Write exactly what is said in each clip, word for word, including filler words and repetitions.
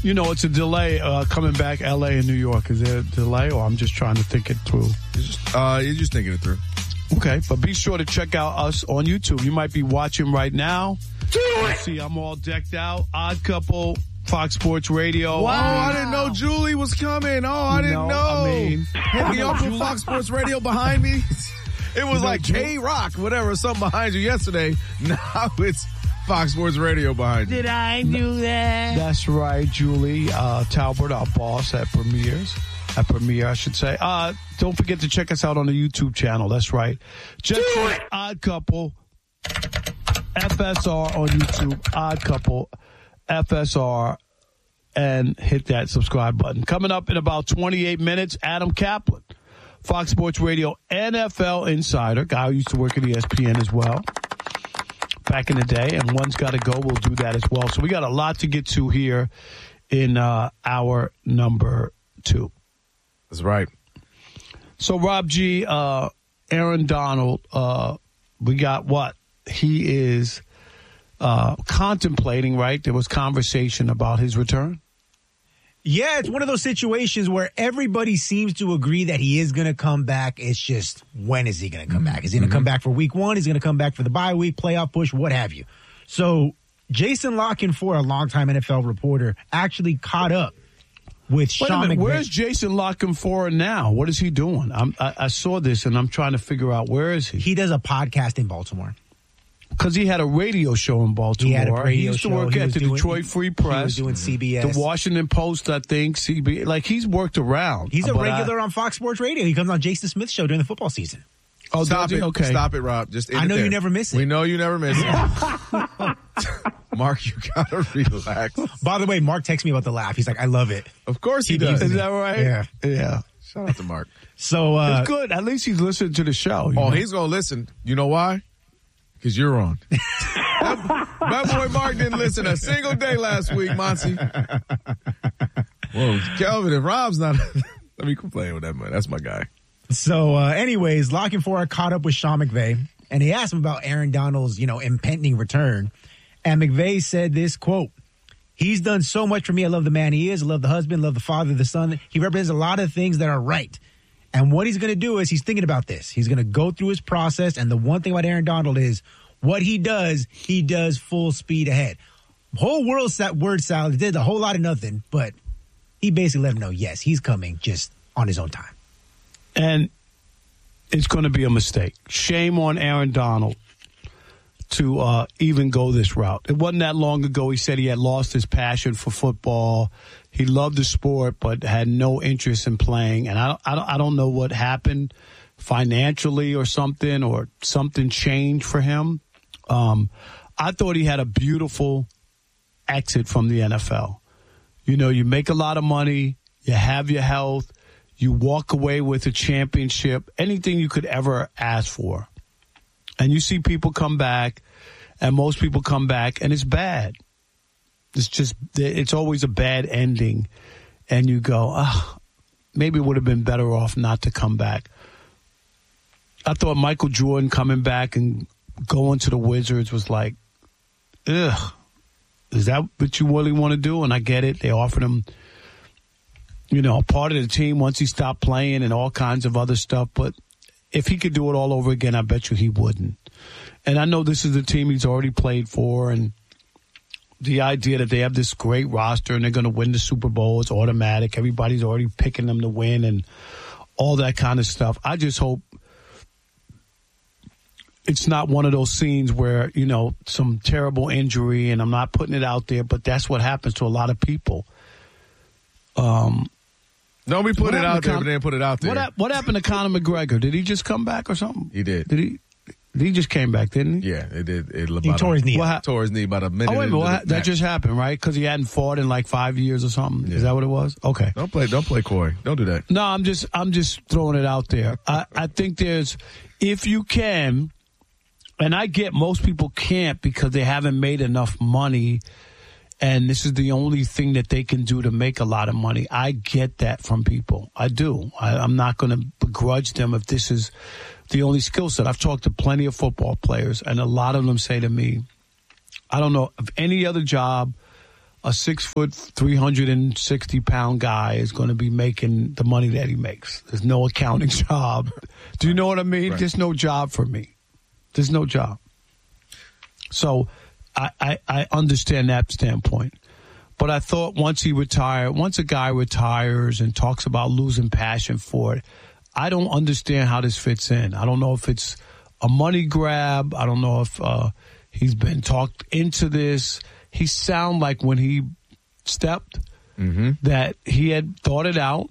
You know, it's a delay uh, coming back L A and New York. Is there a delay, or I'm just trying to think it through? You're just, uh, you're just thinking it through. Okay, but be sure to check out us on YouTube. You might be watching right now. Do it! See, I'm all decked out. Odd Couple, Fox Sports Radio. Wow, I didn't know Julie was coming. Oh, I didn't No, know. I mean- Hit me up with Fox Sports Radio behind me. It was like K-Rock, whatever, something behind you yesterday. Now it's Fox Sports Radio behind you. Did I do that? That's right, Julie uh, Talbert, our boss at Premieres. At Premiere, I should say. Uh, don't forget to check us out on the YouTube channel. That's right. Just search Odd Couple, F S R on YouTube, Odd Couple, F S R, and hit that subscribe button. Coming up in about twenty-eight minutes, Adam Kaplan, Fox Sports Radio N F L insider, guy who used to work at E S P N as well back in the day, and One's Got to Go. We'll do that as well. So we got a lot to get to here in uh, hour number two. That's right. So, Rob G, uh, Aaron Donald, uh, we got what? He is uh, contemplating, right? There was conversation about his return. Yeah, it's one of those situations where everybody seems to agree that he is going to come back. It's just, when is he going to come back? Is he going to Mm-hmm. come back for week one? Is he going to come back for the bye week, playoff push, what have you? So, Jason La Canfora, a longtime N F L reporter, actually caught up with Wait a Sean minute, McVay. where's Jason La Canfora now? What is he doing? I'm, I, I saw this, and I'm trying to figure out, where is he? He does a podcast in Baltimore. Because he had a radio show in Baltimore. He had a radio used to show. work He at was the doing- Detroit Free Press. He was doing C B S. The Washington Post, I think. C B S. Like, he's worked around. He's a But I- regular on Fox Sports Radio. He comes on Jason Smith's show during the football season. Oh, Stop does he? it. Okay. Stop it, Rob. Just end I it know you there. never miss it. We know you never miss it. Mark, you gotta relax. By the way, Mark texted me about the laugh. He's like, I love it. Of course he He does. believes Is that right? Yeah. Yeah. Shout out to Mark. So, uh, It's good. At least he's listening to the show. you Oh, know? he's gonna listen. You know why? Because you're on. that, that boy Mark didn't listen a single day last week, Monty. Whoa, Kelvin, if Rob's not, let me complain with that man. That's my guy. So, uh, anyways, La Canfora caught up with Sean McVay, and he asked him about Aaron Donald's, you know, impending return. And McVay said this, quote, "He's done so much for me. I love the man he is. I love the husband, love the father, the son. He represents a lot of things that are right. And what he's going to do is he's thinking about this. He's going to go through his process. And the one thing about Aaron Donald is what he does, he does full speed ahead. Whole world sat word salad. Did a whole lot of nothing, but he basically let him know, yes, he's coming just on his own time. And it's going to be a mistake. Shame on Aaron Donald to uh, even go this route. It wasn't that long ago he said he had lost his passion for football. He loved the sport but had no interest in playing. And I don't, I don't, I don't know what happened financially or something, or something changed for him. Um, I thought he had a beautiful exit from the N F L. You know, you make a lot of money, you have your health, you walk away with a championship, anything you could ever ask for. And you see people come back, and most people come back, and it's bad. It's just, it's always a bad ending. And you go, ah, maybe it would have been better off not to come back. I thought Michael Jordan coming back and going to the Wizards was like, ugh, is that what you really want to do? And I get it. They offered him, you know, part of the team once he stopped playing and all kinds of other stuff. But if he could do it all over again, I bet you he wouldn't. And I know this is the team he's already played for, and the idea that they have this great roster and they're going to win the Super Bowl is automatic. Everybody's already picking them to win and all that kind of stuff. I just hope it's not one of those scenes where, you know, some terrible injury, and I'm not putting it out there, but that's what happens to a lot of people. Um, No, we put What it happened out to there, Con- but they didn't put it out there. What, hap- what happened to Conor McGregor? Did he just come back or something? He did. Did he? He just came back, didn't he? Yeah, it did. It, He tore his knee. What hap- Tore his knee about a minute. Oh, wait a into minute. What the ha- that match. just happened, right? Because he hadn't fought in like five years or something. Yeah. Is that what it was? Okay. Don't play. Don't play coy. Don't do that. No, I'm just I'm just throwing it out there. I, I think there's, if you can, and I get most people can't because they haven't made enough money, and this is the only thing that they can do to make a lot of money. I get that from people. I do. I, I'm not going to begrudge them if this is the only skill set. I've talked to plenty of football players, and a lot of them say to me, I don't know of any other job a six foot, three hundred sixty pound guy is going to be making the money that he makes. There's no accounting job. Do you know what I mean? Right. There's no job for me. There's no job. So I, I, I understand that standpoint. But I thought once he retired, once a guy retires and talks about losing passion for it, I don't understand how this fits in. I don't know if it's a money grab. I don't know if uh, he's been talked into this. He sounded like when he stepped mm-hmm. that he had thought it out,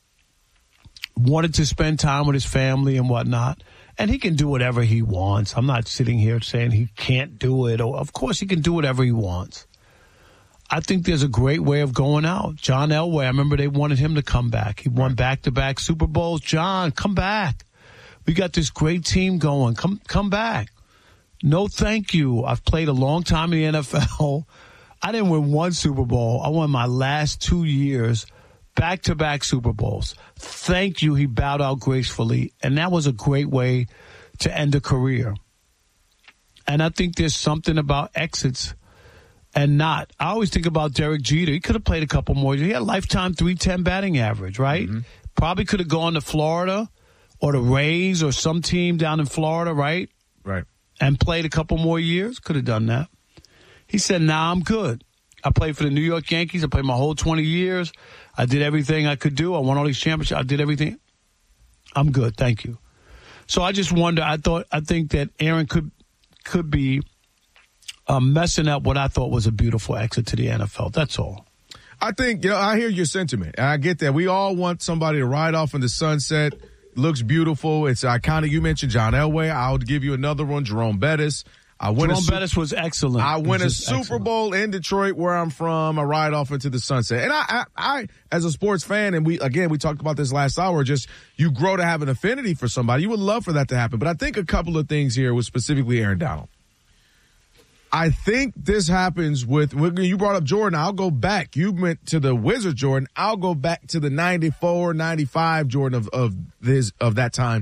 wanted to spend time with his family and whatnot. And he can do whatever he wants. I'm not sitting here saying he can't do it. Or, of course, he can do whatever he wants. I think there's a great way of going out. John Elway, I remember they wanted him to come back. He won back-to-back Super Bowls. John, come back. We got this great team going. Come come back. No, thank you. I've played a long time in the N F L. I didn't win one Super Bowl. I won my last two years, back-to-back Super Bowls. Thank you. He bowed out gracefully, and that was a great way to end a career. And I think there's something about exits and not. I always think about Derek Jeter. He could have played a couple more years. He had a lifetime three ten batting average, right? Mm-hmm. Probably could have gone to Florida or the Rays or some team down in Florida, right? Right. And played a couple more years. Could have done that. He said, nah, I'm good. I played for the New York Yankees. I played my whole twenty years. I did everything I could do. I won all these championships. I did everything. I'm good. Thank you. So I just wonder, I thought, I think that Aaron could, could be Um, messing up what I thought was a beautiful exit to the N F L. That's all. I think, you know, I hear your sentiment. And I get that. We all want somebody to ride off in the sunset. Looks beautiful. It's iconic. You mentioned John Elway. I'll give you another one, Jerome Bettis. I win Jerome a, Bettis was excellent. I win a Super excellent. Bowl in Detroit, where I'm from. I ride off into the sunset. And I, I, I, as a sports fan, and we, again, we talked about this last hour, just you grow to have an affinity for somebody. You would love for that to happen. But I think a couple of things here was specifically Aaron Donald. I think this happens with, when you brought up Jordan, I'll go back. You went to the Wizards Jordan. I'll go back to the ninety-four, ninety-five Jordan of, of this, of that time.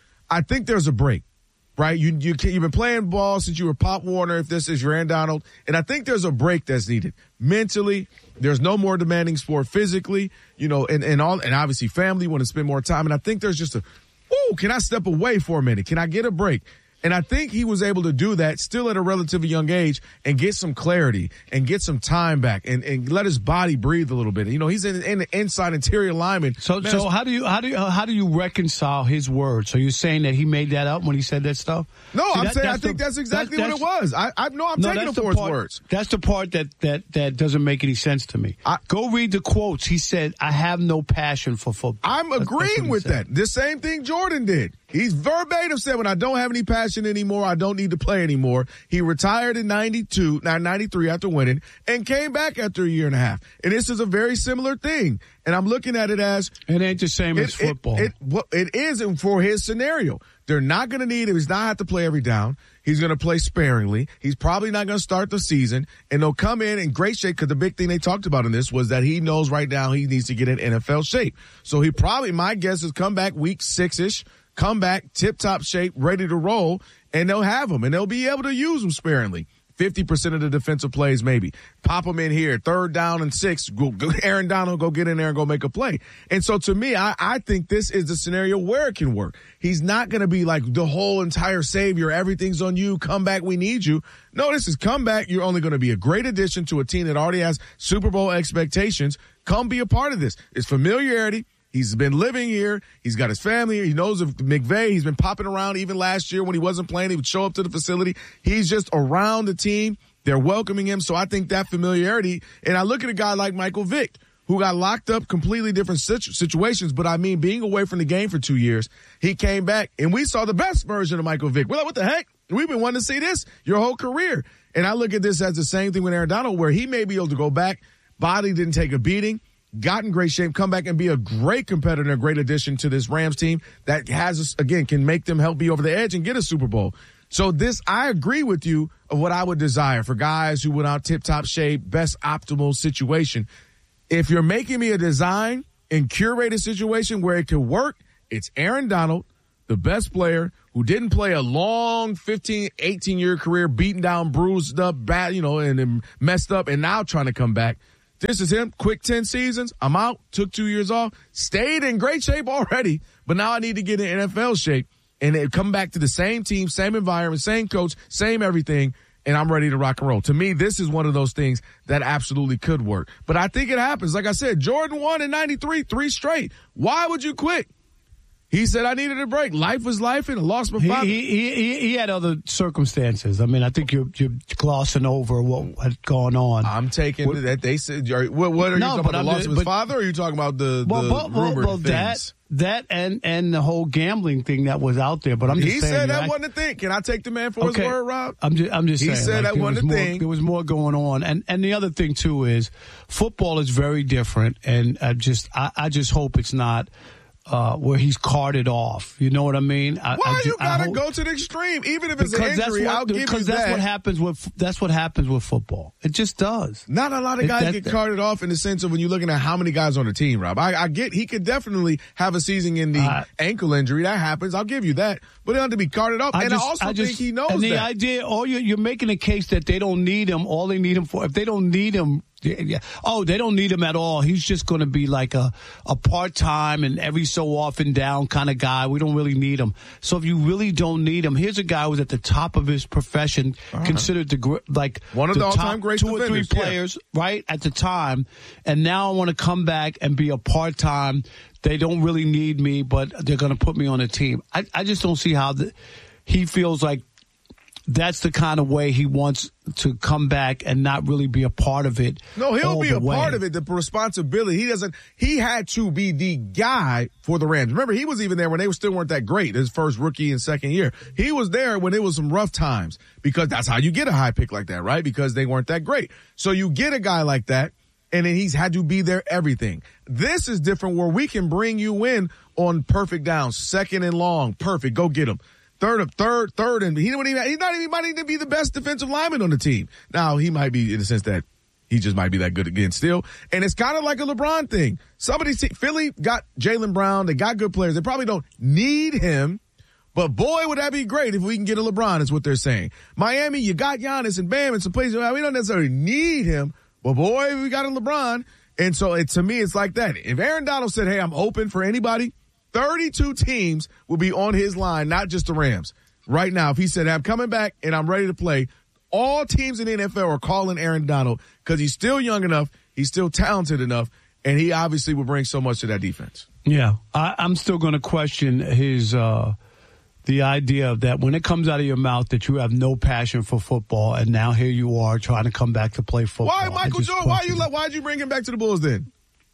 I think there's a break, right? You, you, you've been playing ball since you were Pop Warner, if this is your Aaron Donald. And I think there's a break that's needed. Mentally, there's no more demanding sport. Physically, you know, and, and all, and obviously family, want to spend more time. And I think there's just a, ooh, can I step away for a minute? Can I get a break? And I think he was able to do that still at a relatively young age and get some clarity and get some time back and, and let his body breathe a little bit. You know, he's in, in the inside interior lineman. So, Man, so how do you how do you how do you reconcile his words? So you're saying that he made that up when he said that stuff? No, See, I'm that, saying I the, think that's exactly that, what that's, it was. I, I no, I'm no, taking him the for his part, words. That's the part that that that doesn't make any sense to me. I, Go read the quotes. He said, "I have no passion for football." I'm That's, agreeing that's with said. that. The same thing Jordan did. He's verbatim said, when I don't have any passion anymore, I don't need to play anymore. He retired in ninety-two, now ninety-three after winning, and came back after a year and a half. And this is a very similar thing. And I'm looking at it as it ain't the same it, as football. It, it, it isn't for his scenario. They're not going to need him. He's not have to play every down. He's going to play sparingly. He's probably not going to start the season. And they'll come in in great shape, because the big thing they talked about in this was that he knows right now he needs to get in N F L shape. So he probably, my guess is come back week six-ish, come back tip-top shape, ready to roll, and they'll have him, and they'll be able to use him sparingly. fifty percent of the defensive plays, maybe. Pop him in here, third down and six. Go, go, Aaron Donald, go get in there and go make a play. And so to me, I, I think this is the scenario where it can work. He's not going to be like the whole entire savior. Everything's on you. Come back. We need you. No, this is come back. You're only going to be a great addition to a team that already has Super Bowl expectations. Come be a part of this. It's familiarity. He's been living here. He's got his family. He knows of McVay. He's been popping around even last year when he wasn't playing. He would show up to the facility. He's just around the team. They're welcoming him. So I think that familiarity. And I look at a guy like Michael Vick, who got locked up, completely different situ- situations. But I mean, being away from the game for two years, he came back and we saw the best version of Michael Vick. We're like, what the heck? We've been wanting to see this your whole career. And I look at this as the same thing with Aaron Donald, where he may be able to go back. Body didn't take a beating. Got in great shape, come back and be a great competitor, a great addition to this Rams team that has, again, can make them help be over the edge and get a Super Bowl. So this, I agree with you of what I would desire for guys who went out tip-top shape, best optimal situation. If you're making me a design and curate a situation where it could work, it's Aaron Donald, the best player who didn't play a long fifteen, eighteen-year career, beaten down, bruised up, bad, you know, and, and messed up, and now trying to come back. This is him. Quick ten seasons. I'm out. Took two years off. Stayed in great shape already, but now I need to get in N F L shape and it come back to the same team, same environment, same coach, same everything, and I'm ready to rock and roll. To me, this is one of those things that absolutely could work. But I think it happens. Like I said, Jordan won in ninety-three, three straight. Why would you quit? He said, I needed a break. Life was life, and I lost my father. He, he, he, he had other circumstances. I mean, I think you're, you're glossing over what had gone on. I'm taking what, that. They said, what, what are no, you talking about, the I'm loss just, of his but, father, or are you talking about the, well, the well, rumored well, things? That, that and, and the whole gambling thing that was out there. But I'm just he saying. He said that I, wasn't a thing. Can I take the man for okay, his word, Rob? I'm just, I'm just he saying. He said like, that wasn't a more, thing. There was more going on. And, and the other thing, too, is football is very different. And I just, I, I just hope it's not Uh, where he's carted off. You know what I mean? I, Why I, you gotta hope, go to the extreme? Even if it's an what, injury, I'll give you that. Because that's what happens with that's what happens with football. It just does. Not a lot of guys it, that, get carted off in the sense of when you're looking at how many guys on the team, Rob. I, I get he could definitely have a season in the uh, ankle injury. That happens. I'll give you that. But he ought to be carted off. I and just, I also I just, think he knows and the that. idea, oh, you're, you're making a case that they don't need him. All they need him for, if they don't need him, yeah. Oh, they don't need him at all. He's just going to be like a, a part-time and every so often down kind of guy. We don't really need him. So if you really don't need him, here's a guy who's at the top of his profession, uh-huh. considered the like one of the, the all-time great two or three players, yeah. right, at the time. And now I want to come back and be a part-time. They don't really need me, but they're going to put me on a team. I, I just don't see how the, he feels like that's the kind of way he wants to come back and not really be a part of it. No, he'll be a way. part of it. The responsibility. He doesn't, he had to be the guy for the Rams. Remember, he was even there when they still weren't that great, his first rookie and second year. He was there when it was some rough times because that's how you get a high pick like that, right? Because they weren't that great. So you get a guy like that and then he's had to be there everything. This is different where we can bring you in on perfect downs, second and long, perfect, go get him. Third of third, third, and he don't even, he's not even, he might even be the best defensive lineman on the team. Now, he might be in the sense that he just might be that good again still. And it's kind of like a LeBron thing. Somebody, Philly got Jaylen Brown. They got good players. They probably don't need him, but boy, would that be great if we can get a LeBron, is what they're saying. Miami, you got Giannis and Bam and some places. We don't necessarily need him, but boy, we got a LeBron. And so it, to me, it's like that. If Aaron Donald said, hey, I'm open for anybody, thirty-two teams will be on his line, not just the Rams. Right now, if he said, I'm coming back and I'm ready to play, all teams in the N F L are calling Aaron Donald because he's still young enough, he's still talented enough, and he obviously will bring so much to that defense. Yeah, I, I'm still going to question his uh, the idea of that when it comes out of your mouth that you have no passion for football, and now here you are trying to come back to play football. Why, Michael Jordan? Why you? Why'd you bring him back to the Bulls then?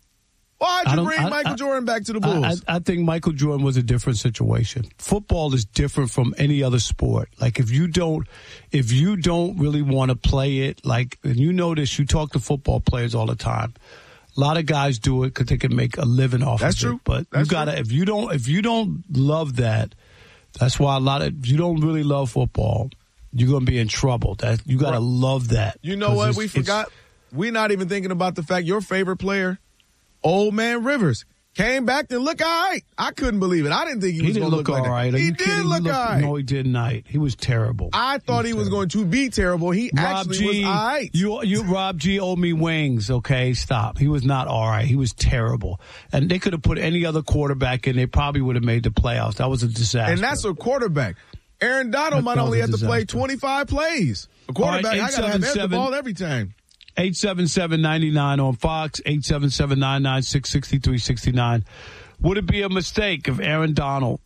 Why'd you bring I, Michael I, Jordan back to the Bulls? I, I think Michael Jordan was a different situation. Football is different from any other sport. Like if you don't, if you don't really want to play it, like, and you notice, you talk to football players all the time. A lot of guys do it because they can make a living off that's of true. it. But that's you gotta, true. if you don't, if you don't love that, that's why a lot of, if you don't really love football, you're going to be in trouble. That you got to right. love that. You know what? We forgot. We're not even thinking about the fact your favorite player, Old Man Rivers, came back to look all right. I couldn't believe it. I didn't think he, he was going to look, look all like right. He did kidding? look he looked, all right. No, he did not. He was terrible. I thought he was, he was going to be terrible. He Rob actually G, was all right. You, you, Rob G owe me wings, okay? Stop. He was not all right. He was terrible. And they could have put any other quarterback in. They probably would have made the playoffs. That was a disaster. And that's a quarterback. Aaron Donald might only have to play twenty-five plays. A quarterback, right, I got to have the ball every time. eight seven seven, nine nine on Fox, eight seven seven, nine nine six, six three six nine. Would it be a mistake if Aaron Donald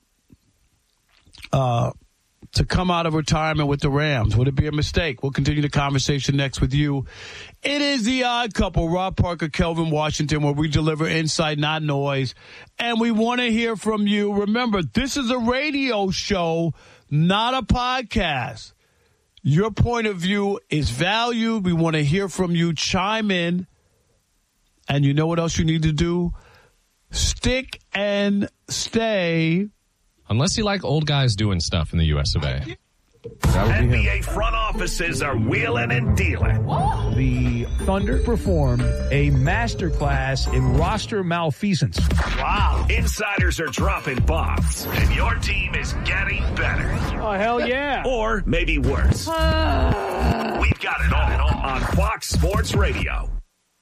uh, to come out of retirement with the Rams? Would it be a mistake? We'll continue the conversation next with you. It is the Odd Couple, Rob Parker, Kelvin Washington, where we deliver insight, not noise. And we want to hear from you. Remember, this is a radio show, not a podcast. Your point of view is valued. We want to hear from you. Chime in. And you know what else you need to do? Stick and stay. Unless you like old guys doing stuff in the U S of A. That would N be B A him. front offices are wheeling and dealing. The Thunder performed a masterclass in roster malfeasance. Wow. Insiders are dropping bombs, and your team is getting better. Oh, hell yeah. Or maybe worse. We've got it all on Fox Sports Radio.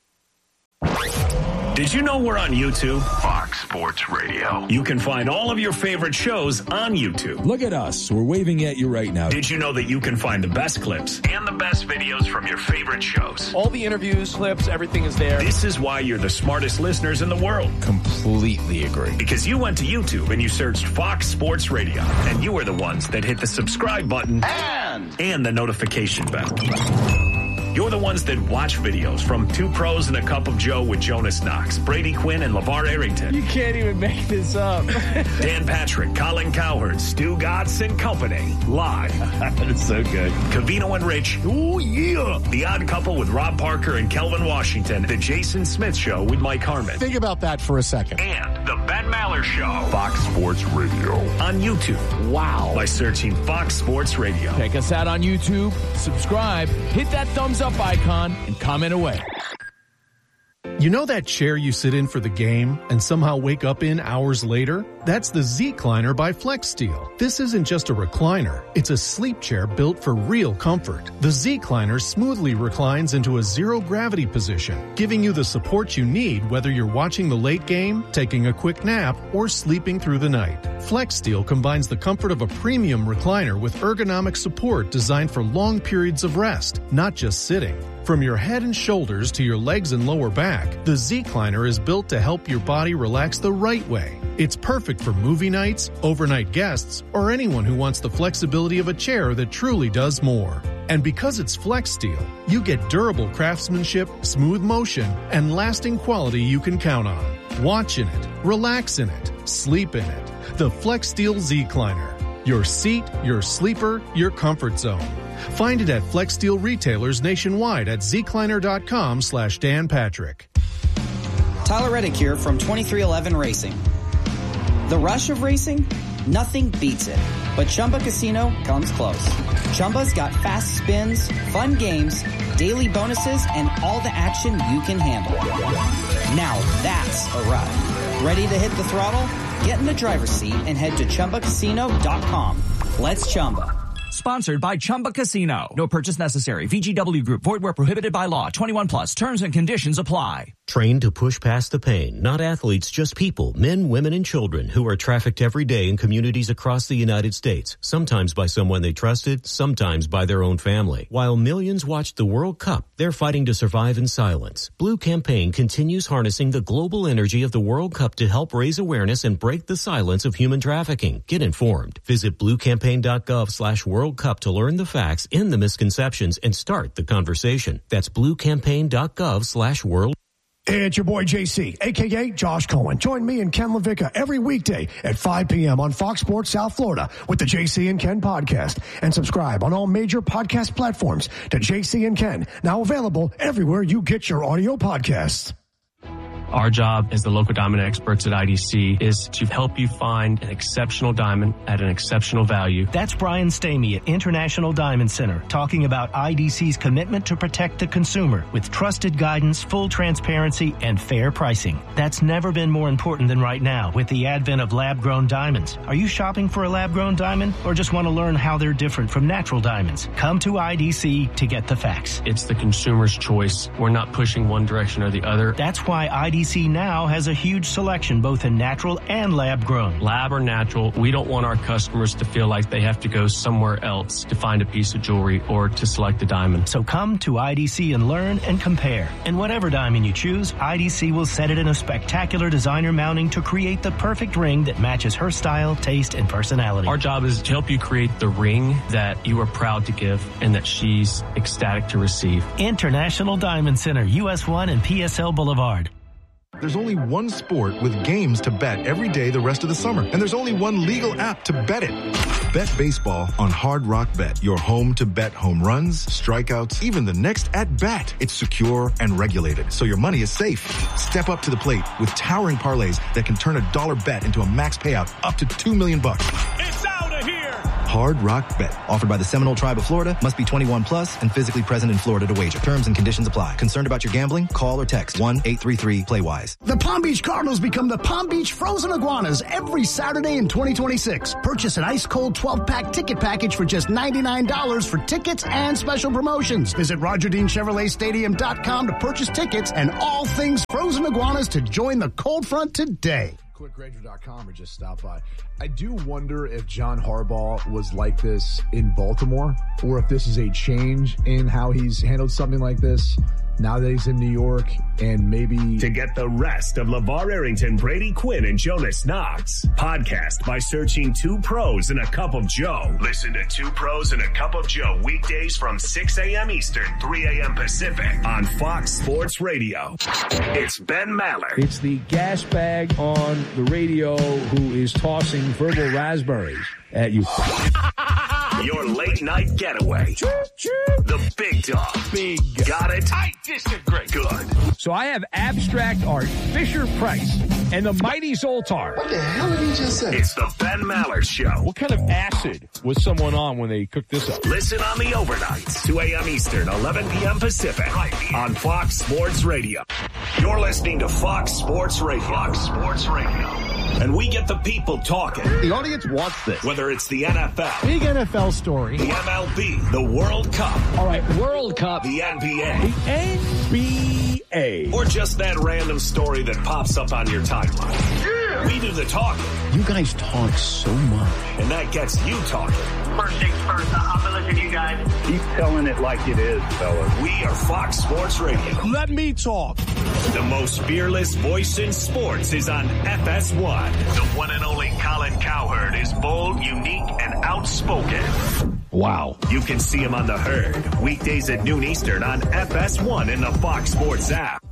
Did you know we're on YouTube? Fox Sports Radio. You can find all of your favorite shows on YouTube. Look at us. We're waving at you right now. Did you know that you can find the best clips and the best videos from your favorite shows? All the interviews, clips, everything is there. This is why you're the smartest listeners in the world. Completely agree. Because you went to YouTube and you searched Fox Sports Radio, and you were the ones that hit the subscribe button and, and the notification bell. You're the ones that watch videos from Two Pros and a Cup of Joe with Jonas Knox, Brady Quinn, and LeVar Arrington. You can't even make this up. Dan Patrick, Colin Cowherd, Stu Gatz and Company. Live. It's so good. Covino and Rich. Oh, yeah. The Odd Couple with Rob Parker and Kelvin Washington. The Jason Smith Show with Mike Harmon. Think about that for a second. And the Ben Maller Show. Fox Sports Radio. On YouTube. Wow. By searching Fox Sports Radio. Check us out on YouTube. Subscribe. Hit that thumbs up icon and comment away. You know that chair you sit in for the game and somehow wake up in hours later? That's the Z-Cliner by FlexSteel. This isn't just a recliner. It's a sleep chair built for real comfort. The Z-Cliner smoothly reclines into a zero-gravity position, giving you the support you need whether you're watching the late game, taking a quick nap, or sleeping through the night. FlexSteel combines the comfort of a premium recliner with ergonomic support designed for long periods of rest, not just sitting. From your head and shoulders to your legs and lower back, the Z-Cliner is built to help your body relax the right way. It's perfect for movie nights, overnight guests, or anyone who wants the flexibility of a chair that truly does more. And because it's FlexSteel, you get durable craftsmanship, smooth motion, and lasting quality you can count on. Watch in it, relax in it, sleep in it. The FlexSteel Z-Cliner. Your seat, your sleeper, your comfort zone. Find it at FlexSteel retailers nationwide at zcliner.com slash Dan Patrick. Tyler Reddick here from twenty-three eleven Racing. The rush of racing? Nothing beats it. But Chumba Casino comes close. Chumba's got fast spins, fun games, daily bonuses, and all the action you can handle. Now that's a ride. Ready to hit the throttle? Get in the driver's seat and head to chumba casino dot com. Let's Chumba. Sponsored by Chumba Casino. No purchase necessary. V G W Group. Void where prohibited by law. twenty-one plus. Terms and conditions apply. Trained to push past the pain. Not athletes, just people. Men, women, and children who are trafficked every day in communities across the United States. Sometimes by someone they trusted, sometimes by their own family. While millions watch the World Cup, they're fighting to survive in silence. Blue Campaign continues harnessing the global energy of the World Cup to help raise awareness and break the silence of human trafficking. Get informed. Visit bluecampaign.gov slash World Cup to learn the facts, end the misconceptions, and start the conversation. That's bluecampaign.gov slash World. It's your boy J C, a k a. Josh Cohen. Join me and Ken LaVicka every weekday at five p.m. on Fox Sports South Florida with the J C and Ken podcast. And subscribe on all major podcast platforms to J C and Ken, now available everywhere you get your audio podcasts. Our job as the local diamond experts at I D C is to help you find an exceptional diamond at an exceptional value. That's Brian Stamey at International Diamond Center talking about I D C's commitment to protect the consumer with trusted guidance, full transparency, and fair pricing. That's never been more important than right now with the advent of lab-grown diamonds. Are you shopping for a lab-grown diamond or just want to learn how they're different from natural diamonds? Come to I D C to get the facts. It's the consumer's choice. We're not pushing one direction or the other. That's why I D C I D C now has a huge selection both in natural and lab grown. Lab or natural, we don't want our customers to feel like they have to go somewhere else to find a piece of jewelry or to select a diamond. So come to I D C and learn and compare. And whatever diamond you choose, I D C will set it in a spectacular designer mounting to create the perfect ring that matches her style, taste, and personality. Our job is to help you create the ring that you are proud to give and that she's ecstatic to receive. International Diamond Center, U S one and P S L Boulevard. There's only one sport with games to bet every day the rest of the summer, and there's only one legal app to bet it. Bet baseball on Hard Rock Bet, your home to bet home runs, strikeouts, even the next at-bat. It's secure and regulated, so your money is safe. Step up to the plate with towering parlays that can turn a dollar bet into a max payout up to two million bucks. It's out of here! Hard Rock Bet. Offered by the Seminole Tribe of Florida. Must be twenty-one plus and physically present in Florida to wager. Terms and conditions apply. Concerned about your gambling? Call or text one eight three three play wise. The Palm Beach Cardinals become the Palm Beach Frozen Iguanas every Saturday in twenty twenty-six. Purchase an ice-cold twelve-pack ticket package for just ninety-nine dollars for tickets and special promotions. Visit Roger Dean Chevrolet Stadium dot com to purchase tickets and all things Frozen Iguanas to join the cold front today. quick granger dot com or just stop by. I do wonder if John Harbaugh was like this in Baltimore or if this is a change in how he's handled something like this now that he's in New York and maybe... To get the rest of LeVar Arrington, Brady Quinn, and Jonas Knox, podcast by searching Two Pros and a Cup of Joe. Listen to Two Pros and a Cup of Joe weekdays from six a.m. Eastern, three a.m. Pacific on Fox Sports Radio. It's Ben Maller. It's the gas bag on the radio who is tossing verbal raspberries at you. Your late night getaway. The big dog. Big. Got it? I disagree. Good. So I have abstract art, Fisher Price, and the mighty Zoltar. What the hell did he just say? It's the Ben Maller Show. What kind of acid was someone on when they cooked this up? Listen on the overnights, two a.m. Eastern, eleven p.m. Pacific, right on Fox Sports Radio. You're listening to Fox Sports Radio. Fox Sports Radio. And we get the people talking. The audience wants this. Whether it's the N F L. Big N F L story. The M L B. The World Cup. All right, World Cup. The N B A. The N B A. Or just that random story that pops up on your timeline. Yeah. We do the talking. You guys talk so much. And that gets you talking. First things first, I'm going to listen to you guys. Keep telling it like it is, fellas. We are Fox Sports Radio. Let me talk. The most fearless voice in sports is on F S one. The one and only Colin Cowherd is bold, unique, and outspoken. Wow. You can see him on The Herd, weekdays at noon Eastern on F S one in the Fox Sports app.